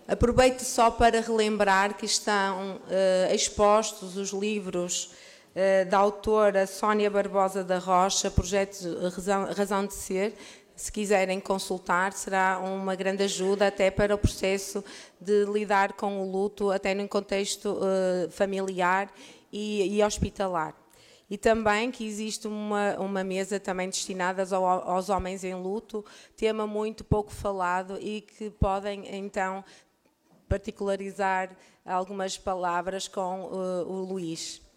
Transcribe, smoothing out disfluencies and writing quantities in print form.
Aproveito só para relembrar que estão expostos os livros da autora Sónia Barbosa da Rocha, Projeto Razão de Ser. Se quiserem consultar, será uma grande ajuda até para o processo de lidar com o luto, até num contexto familiar e hospitalar. E também que existe uma mesa também destinada aos homens em luto, tema muito pouco falado e que podem então particularizar algumas palavras com o Luís.